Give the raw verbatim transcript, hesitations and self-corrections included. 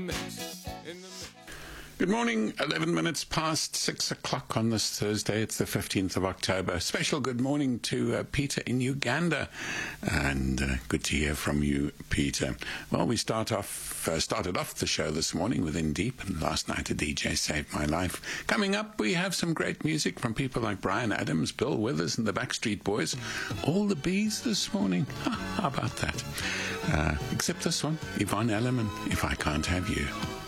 Mix. In the mix. Good morning, eleven minutes past six o'clock on this Thursday. It's the fifteenth of October. Special good morning to uh, Peter in Uganda. And uh, good to hear from you, Peter. Well, we start off, uh, started off the show this morning with In Deep, and last night a D J saved my life. Coming up, we have some great music from people like Bryan Adams, Bill Withers, and the Backstreet Boys. All the bees this morning. How about that? Uh, except this one, Yvonne Elliman, If I Can't Have You.